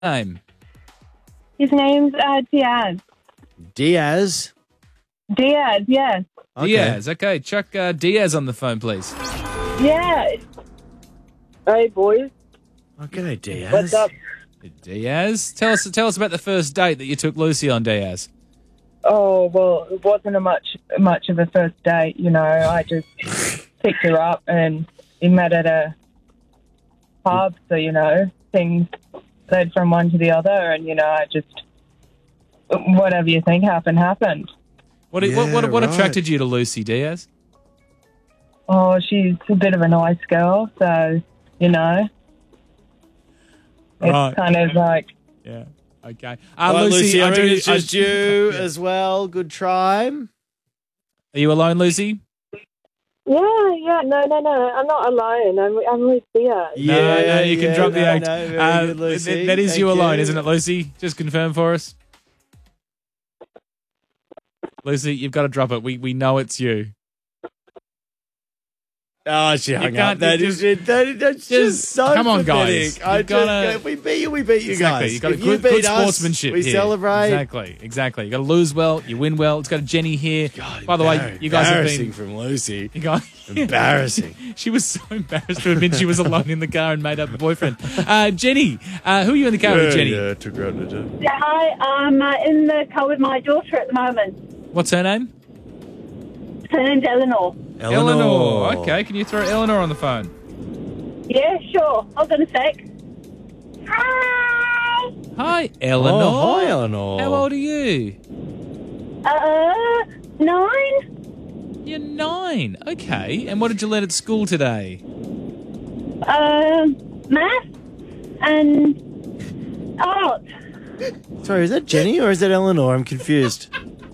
name? His name's Diaz. Diaz? Diaz, yes. Okay. Diaz. Okay, chuck Diaz on the phone, please. Yeah. Hey, boys. Okay, Diaz. What's up? Diaz, tell us about the first date that you took Lucy on, Diaz. Oh, well, it wasn't much of a first date, you know. I just picked her up and we met at a pub, so, you know, things led from one to the other and, you know, I just, whatever you think happened. What attracted you to Lucy, Diaz? Oh, she's a bit of a nice girl, so, you know, it's kind of like... Yeah. Okay. Well, Lucy, I do. it's just you as well. Good try. Are you alone, Lucy? Yeah, no, I'm not alone. I'm with Diaz. No, you can drop the act. very good, Lucy. That is Thank you alone, you. isn't it, Lucy? Just confirm for us. Lucy, you've got to drop it. We know it's you. Oh, she hung up. That's just so come on, pathetic. guys. If we beat you, we beat you Exactly. guys. You've got if a you good beat us, sportsmanship we here. celebrate. Exactly. You've got to lose well, you win well. It's got a Jenny here. God, by the way, you guys have been... embarrassing from Lucy. You guys, Embarrassing. She was so embarrassed to admit she was alone in the car and made up a boyfriend. Jenny, who are you in the car with, Jenny? Yeah, took her out on a date. Yeah, hi, I'm in the car with my daughter at the moment. What's her name? Her name's Eleanor. Eleanor. Okay, can you throw Eleanor on the phone? Yeah, sure. Hold on a sec. Hi. Hi, Eleanor. Oh, hi, Eleanor. How old are you? 9. You're 9. Okay. And what did you learn at school today? Math and art. Sorry, is that Jenny or is that Eleanor? I'm confused.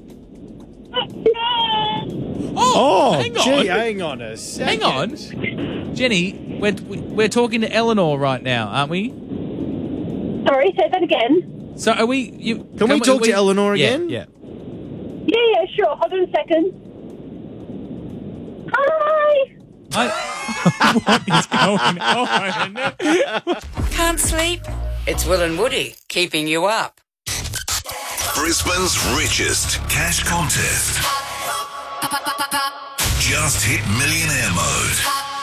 Oh, hang on. Gee, hang on a second. Hang on. Jenny, we're talking to Eleanor right now, aren't we? Sorry, say that again. So are we... Can we talk to Eleanor again? Yeah. Yeah, sure. Hold on a second. Hi. What is going on? Can't sleep? It's Will and Woody keeping you up. Brisbane's richest cash contest. Just hit millionaire mode.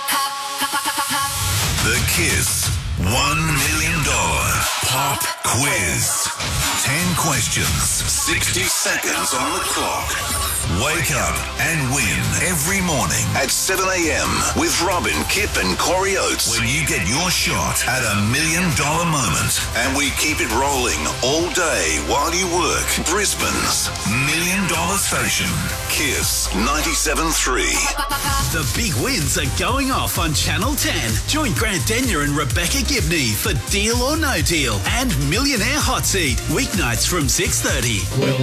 The Kiss $1 million pop quiz. 10 questions, 60 seconds on the clock. Wake up and win every morning at 7 a.m. with Robin, Kip and Corey Oates. When you get your shot at $1 million moment. And we keep it rolling all day while you work. Brisbane's $1 million station. Kiss 97.3. The big wins are going off on Channel 10. Join Grant Denyer and Rebecca Gibney for Deal or No Deal and Millionaire Hot Seat. Weeknights from 6:30.